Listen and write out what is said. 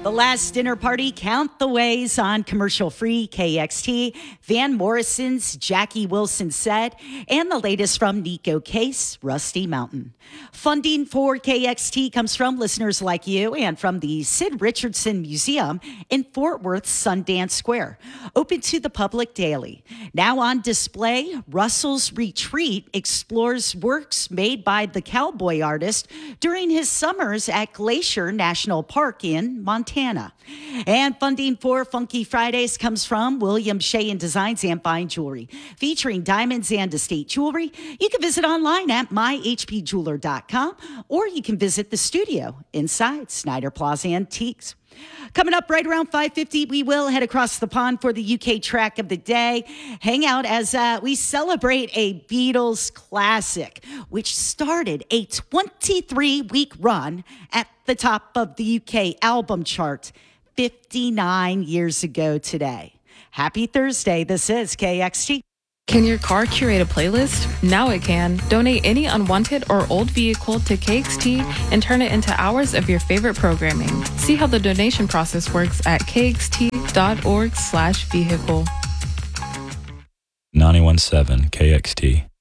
The Last Dinner Party, Count the Ways on commercial-free KXT, Van Morrison's Jackie Wilson Said, and the latest from Nico Case, Rusty Mountain. Funding for KXT comes from listeners like you and from the Sid Richardson Museum in Fort Worth Sundance Square. Open to the public daily. Now on display, Russell's Retreat explores works made by the cowboy artist during his summers at Glacier National Park in Montana. And funding for Funky Fridays comes from William Shea and Designs and Fine Jewelry, featuring diamonds and estate jewelry. You can visit online at myhpjeweler.com, or you can visit the studio inside Snyder Plaza Antiques. Coming up right around 5:50, we will head across the pond for the UK track of the day. Hang out as we celebrate a Beatles classic, which started a 23-week run at the top of the UK album chart 59 years ago today. Happy Thursday. This is KXT. Can your car curate a playlist? Now it can. Donate any unwanted or old vehicle to KXT and turn it into hours of your favorite programming. See how the donation process works at kxt.org/vehicle. 91.7 KXT.